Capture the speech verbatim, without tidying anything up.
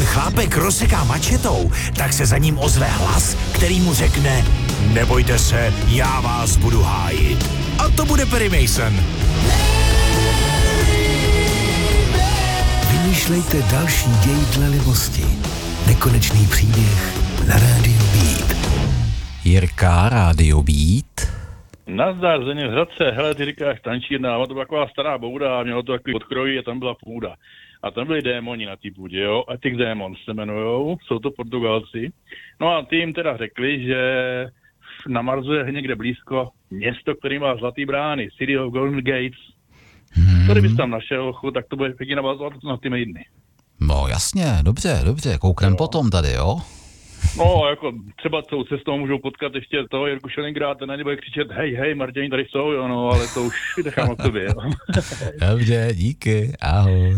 chlápek rozseká mačetou, tak se za ním ozve hlas, který mu řekne: nebojte se, já vás budu hájit. A to bude Perry Mason. Vymýšlejte další děj dle libosti. Nekonečný příběh na rádiu Beat. Jirka, rádio Beat. Nazdar, Zeně v Hradce, hele, ty říkáš tančírna, ale to byla taková stará bouda, mělo to takový podkrojí a tam byla půda. A tam byli démoni na té půdě, jo, Attic Demons se jmenujou, jsou to Portugalci. No a ty jim teda řekli, že na Marsu je někde blízko město, který má zlatý brány, City of Golden Gates. Hmm. Tady bys tam našel, tak to bude pěkně navazovat na ty maidny. No jasně, dobře, dobře, kouknem potom tady, jo? No, jako třeba tou cestou můžou potkat ještě toho Jirku Šelingrát, ten na ně bude křičet hej, hej, Marťani tady jsou, jo, no, ale to už nechám o tobě, jo. Dobře, díky, ahoj.